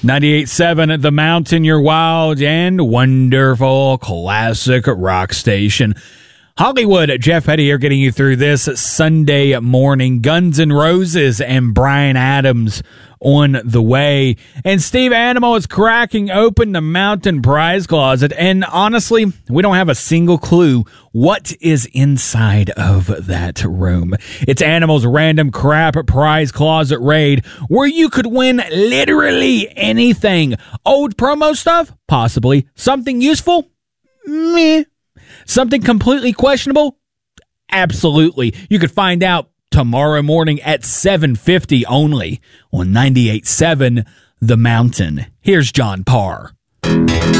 98.7 The Mountain, your wild and wonderful classic rock station. Hollywood, Jeff Petty here getting you through this Sunday morning. Guns N' Roses and Bryan Adams on the way. And Steve Animal is cracking open the Mountain prize closet. And honestly, we don't have a single clue what is inside of that room. It's Animal's random crap prize closet raid where you could win literally anything. Old promo stuff? Possibly. Something useful? Meh. Something completely questionable? Absolutely. You could find out tomorrow morning at 7:50 only on 98.7 The Mountain. Here's John Parr.